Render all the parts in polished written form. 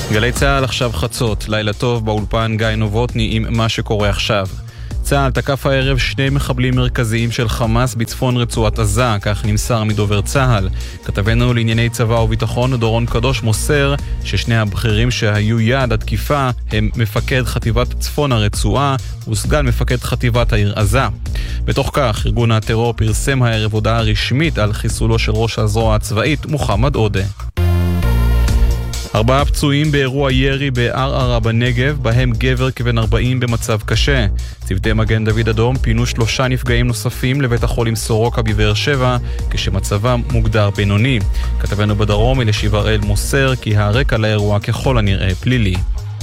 גלי צהל עכשיו חצות, לילה טוב באולפן גיא נובוטני עם מה שקורה עכשיו. צהל תקף הערב שני מחבלים מרכזיים של חמאס בצפון רצועת עזה, כך נמסר מדובר צהל. כתבנו לענייני צבא וביטחון דורון קדוש מוסר ששני הבכירים שהיו יעד התקיפה הם מפקד חטיבת צפון הרצועה וסגן מפקד חטיבת העיר עזה. בתוך כך, ארגון הטרור פרסם הערב הודעה רשמית על חיסולו של ראש הזרוע הצבאית מוחמד עודה. 4 פצועים באירוע ירי בערערה בנגב, בהם גבר כבן 40 במצב קשה. צוותי מגן דוד אדום פינו 3 נפגעים נוספים לבית החולים סורוקה בבאר שבע, כשמצבם מוגדר בינוני. כתבנו בדרום אלישיב הראל מוסר כי הרקע לאירוע ככל הנראה פלילי.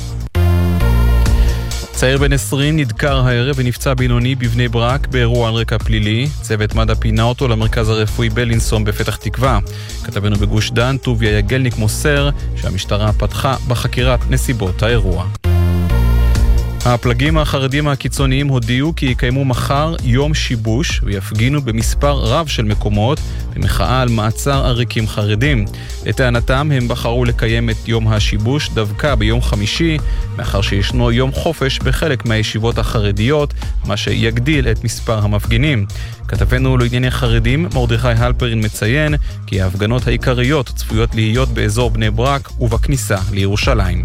צעיר בן 20 נדקר הערב ונפצע בינוני בבני ברק באירוע על רקע פלילי. צוות מד"א פינה אותו למרכז הרפואי בלינסון בפתח תקווה. כתבנו בגוש דן טוביה יגלניק מוסר שהמשטרה פתחה בחקירת נסיבות האירוע. הפלגים החרדים הקיצוניים הודיעו כי יקיימו מחר יום שיבוש ויפגינו במספר רב של מקומות במחאה על מעצר עריקים חרדים. לטענתם הם בחרו לקיים את יום השיבוש דווקא ביום חמישי, מאחר שישנו יום חופש בחלק מהישיבות החרדיות, מה שיגדיל את מספר המפגינים. כתבנו לענייני חרדים מרדכי הלפרין מציין כי ההפגנות העיקריות צפויות להיות באזור בני ברק ובכניסה לירושלים.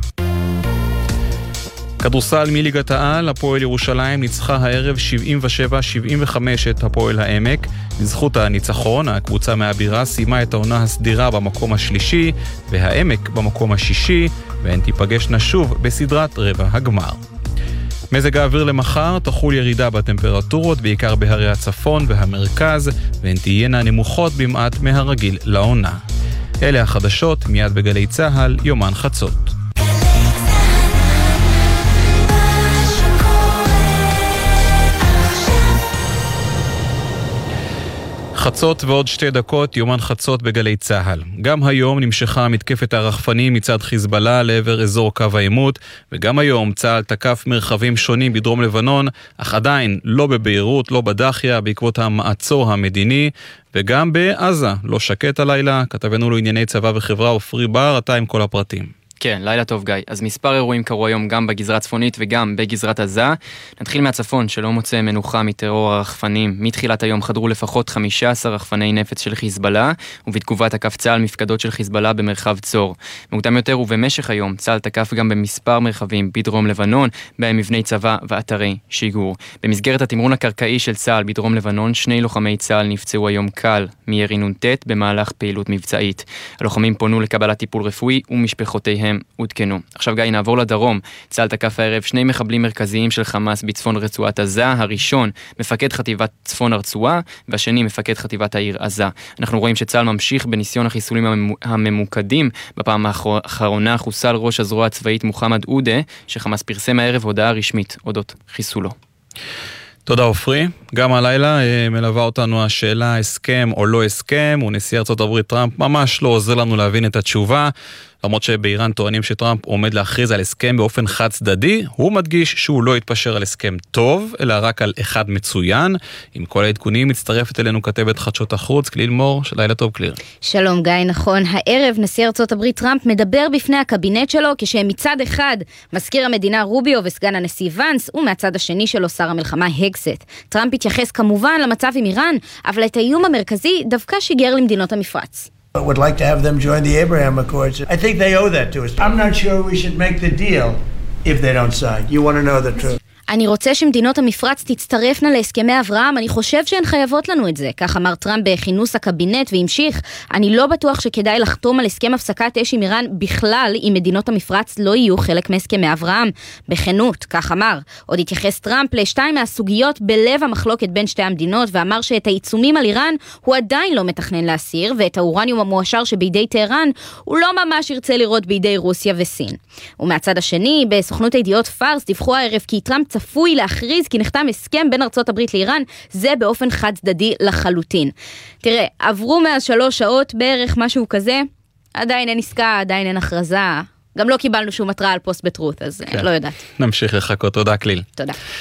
כדורסל מליגת העל, הפועל ירושלים ניצחה הערב 77-75 את הפועל העמק. בזכות הניצחון, הקבוצה מהבירה סיימה את העונה הסדירה במקום השלישי, והעמק במקום השישי, והן תיפגשנה שוב בסדרת רבע הגמר. מזג האוויר למחר תחול ירידה בטמפרטורות, בעיקר בהרי הצפון והמרכז, והן תהיינה נמוכות במעט מהרגיל לעונה. אלה החדשות, מיד בגלי צהל, יומן חצות. חצות ועוד 2 דקות, יומן חצות בגלי צהל. גם היום נמשכה מתקפת הרחפנים מצד חיזבאללה לעבר אזור קו העימות, וגם היום צהל תקף מרחבים שונים בדרום לבנון, אך עדיין לא בביירות, לא בדחיה, בעקבות המעצור המדיני, וגם בעזה, לא שקט הלילה. כתבנו לענייני צבא וחברה אופרי בר, אתה עם כל הפרטים. כן, לילה טוב גיא. אז מספר אירועים קרו היום גם בגזרה הצפונית וגם בגזרת עזה. נתחיל מהצפון שלא מוצא מנוחה מטרור הרחפנים. מתחילת היום חדרו לפחות 15 רחפני נפץ של חיזבאללה, ובתגובה תקף צה"ל מפקדות של חיזבאללה במרחב צור. מוקדם יותר ובמשך היום צה"ל תקף גם במספר מרחבים בדרום לבנון, בהם מבני צבא ואתרי שיגור. במסגרת התמרון הקרקעי של צה"ל בדרום לבנון, 2 לוחמי צה"ל נפצעו היום קל מירי נ"ט במהלך פעילות מבצעית. הלוחמים פונו לקבלת טיפול רפואי ומשפחותיהם עודכנו. עכשיו גיא, נעבור לדרום. צה"ל תקף הערב 2 מחבלים מרכזיים של חמאס בצפון רצועת עזה. הראשון מפקד חטיבת צפון הרצועה, והשני מפקד חטיבת העיר עזה. אנחנו רואים שצה"ל ממשיך בניסיון החיסולים הממוקדים. בפעם האחרונה חוסל ראש הזרוע הצבאית מוחמד עודה, שחמאס פרסם הערב הודעה רשמית אודות חיסולו. תודה אופרי. גם הלילה מלווה אותנו השאלה הסכם או לא הסכם, ונשיא ארצות הברית טראמפ ממש לא עוזר לנו להבין את התשובה. למרות שבאיראן טוענים שטראמפ עומד להכריז על הסכם באופן חד צדדי, הוא מדגיש שהוא לא יתפשר על הסכם טוב, אלא רק על אחד מצוין. עם כל העדכונים מצטרפת אלינו כתבת חדשות החוץ, קליל מור. לילה טוב קליר. שלום גיא, נכון. הערב נשיא ארצות הברית טראמפ מדבר בפני הקבינט שלו, כשמצד אחד מזכיר המדינה רוביו וסגן הנשיא ונס, ומהצד השני שלו שר המלחמה הגסט. טראמפ התייחס כמובן למצב עם איראן, אבל את האיום המרכזי דווקא שיגר למדינות המפרץ. would like to have them join the Abraham Accords. I think they owe that to us. I'm not sure we should make the deal if they don't sign. You want to know the truth. אני רוצה שמדינות המפרץ תצטרפנה להסכמי אברהם, אני חושב שהן חייבות לנו את זה. כך אמר טראמפ בכינוס הקבינט והמשיך, אני לא בטוח שכדאי לחתום על הסכם הפסקת אש עם איראן בכלל, אם מדינות המפרץ לא יהיו חלק מהסכמי אברהם. בכנות, כך אמר. עוד התייחס טראמפ לשתיים מהסוגיות בלב המחלוקת בין שתי המדינות, ואמר שאת העיצומים על איראן הוא עדיין לא מתכנן להסיר, ואת האורניום המואשר שבידי טהרן הוא לא ממש ירצה לראות בידי רוסיה וסין. ומהצד השני, בסוכנות הידיעות פארס דיווחו הערב כי טראמפ צפוי להכריז כי נחתם הסכם בין ארצות הברית לאיראן, זה באופן חד צדדי לחלוטין. תראה, עברו מאז 3 שעות בערך משהו כזה, עדיין אין עסקה, עדיין אין הכרזה, גם לא קיבלנו שום התראה על פוסט בטרות, אז כן. לא יודעת. נמשיך לחכות, תודה כליל. תודה.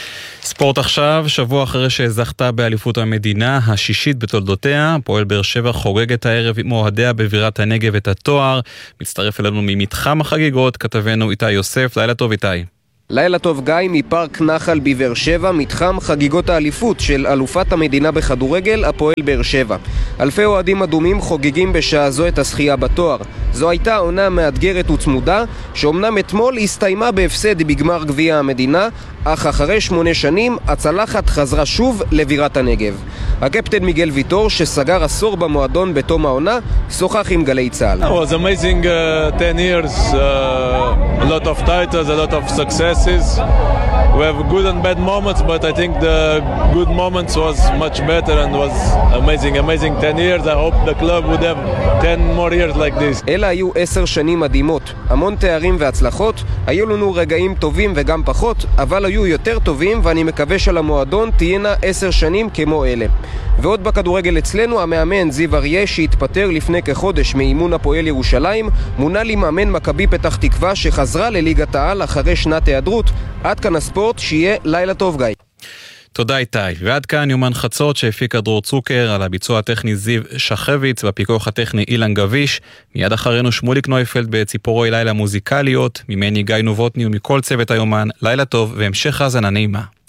ספורט עכשיו, שבוע אחרי שזכתה באליפות המדינה, השישית בתולדותיה, הפועל באר שבע חוגגת הערב עם אוהדיה בבירת הנגב את התואר. מצטרף אלינו ממתחם החגיגות, כתבנו איתי יוסף. לילה טוב איתי. לילה טוב גיא, מפארק נחל בבאר שבע, מתחם חגיגות האליפות של אלופת המדינה בכדורגל, הפועל באר שבע. אלפי אוהדים אדומים חוגגים בשעה זו את הזכייה בתואר. זו הייתה עונה מאתגרת וצמודה, שאומנם אתמול הסתיימה בהפסד בגמר גביע המדינה, אך אחרי 8 שנים הצלחת חזרה שוב לבירת הנגב. הקפטן מיגל ויטור, שסגר עשור במועדון בתום העונה, שוחח עם גלי צה"ל. It was amazing 10 years, a lot of titles, a lot of successes. We have good and bad moments, but I think the good moments was much better and was amazing 10 years. I hope the club would have 10 more years like this. אלה היו 10 שנים מדהימות, המון תארים והצלחות, היו לנו רגעים טובים וגם פחות, אבל היו יותר טובים, ואני מקווה שלמועדון תהיינה 10 שנים כמו אלה. ועוד בכדורגל אצלנו, המאמן זיו אריה, שהתפטר לפני כחודש מאימון הפועל ירושלים, מונה לי מאמן מכבי פתח תקווה שחזרה לליגת העל אחרי שנת היעדרות. עד כאן הספורט, שיהיה לילה טוב גיא. תודה איתי. ועד כאן יומן חצות שהפיק דרור צוקר, על הביצוע הטכני זיו שחביץ, בפיקוח הטכני אילן גביש. מיד אחרינו שמוליק נויפלד בציפורי לילה מוזיקליות, ממני גיא נובוטני ומכל צוות היומן. לילה טוב והמשך האזנה נעימה.